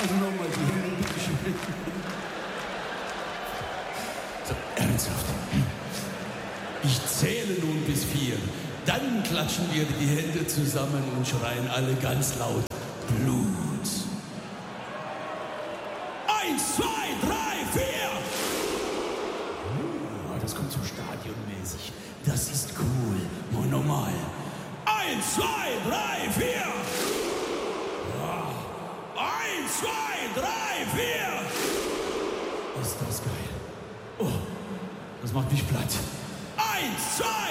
Also nochmal die Hände, bitteschön. So, ernsthaft. Ich zähle nun bis 4. Dann klatschen wir die Hände zusammen und schreien alle ganz laut Blut. 1, 2, 3, 4. Das kommt so stadionmäßig. Das ist cool. Und normal. 1, 2, 3, 4. 1, 2, 3, 4. Ist das geil. Oh, das macht mich platt. 1, 2,